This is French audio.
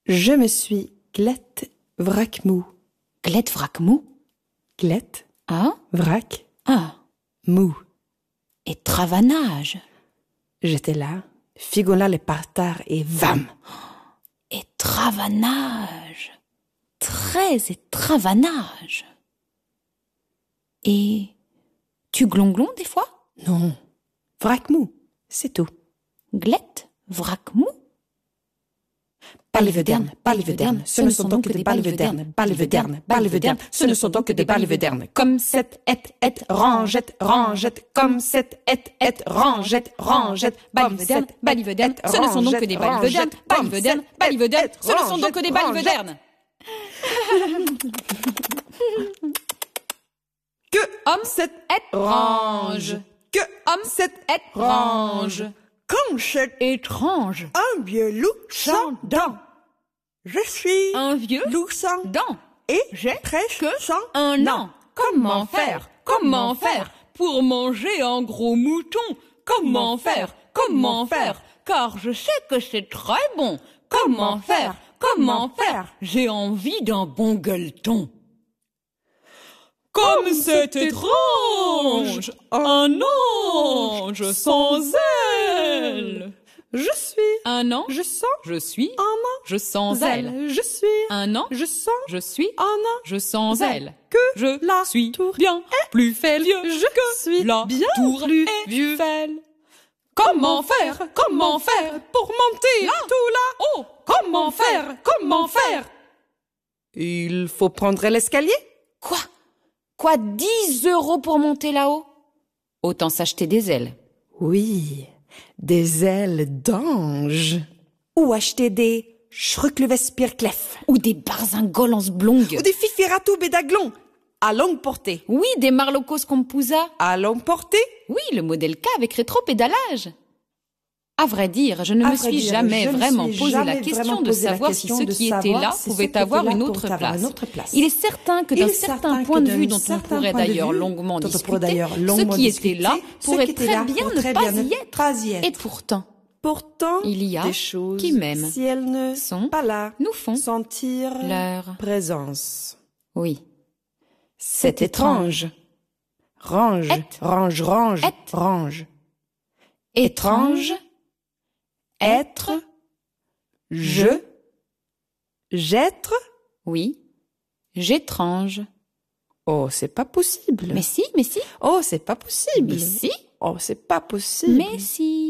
Je me suis Glette Vrac-Mou. Glette Vrac-Mou? Glette, Ah, vrac, ah. mou. Et travanage. J'étais là, figonla les parterres et vam! Et travanage. Très et travanage. Et tu glonglon des fois? Non, Vrac-Mou, c'est tout. Glette Vrac-Mou? Balivederne, balivederne, ce ne sont donc que des balivederne, balivederne, balivederne, ce ne sont donc que des balivederne. Comme cette rangette, rangette, comme cette rangette, rangette, Balivederne, balivederne, ce ne sont donc que des balivederne, balivederne, balivederne, ce ne sont donc que des balivederne. Que Homme, cette étrange. que Homme, cette étrange. comme cet Étrange. un vieux loup sans dents. Je suis Un vieux loup sans dent. et J'ai presque que sans un dents. an. Comment faire? Comment faire pour manger un gros mouton? Comment faire? Comment faire? Car je sais que c'est très bon. Comment faire? Comment faire? J'ai envie d'un bon gueuleton. Comme c'est étrange, un ange sans ailes. Je suis Un an, je sens je suis, un an je sens elle. je suis Un an, je sens je suis, un an je sens elle. que Je la suis tour bien plus vieux je que suis la bien tour plus est vieux. Eiffel. Comment faire? Comment faire pour monter là tout là? Oh, comment faire? Comment faire? Il faut prendre l'escalier? Quoi? Quoi, 10 € pour monter là-haut? Autant s'acheter des ailes. Oui, des ailes d'ange. Ou acheter des Schrucklevespirklef. Ou des barzingoles blongues. Ou des fifiratou bédaglons. À longue portée. Oui, des marlocos compusa. À longue portée? Oui, le modèle K avec rétro-pédalage. À vrai dire, je ne me suis jamais vraiment posé la question de savoir si ceux qui étaient là pouvaient avoir une autre place. Il est certain que d'un certain point de vue dont on pourrait d'ailleurs longuement discuter, ceux qui étaient là pourraient très bien ne pas y être. Et pourtant, il y a des choses qui même si elles ne sont pas là, nous font sentir leur présence. Oui. C'est étrange. Range, range, range, range. Étrange. Être, j'être. Oui. J'étrange. Oh, c'est pas possible. Mais si, mais si. Oh, c'est pas possible. Mais si. Oh, c'est pas possible. Mais si.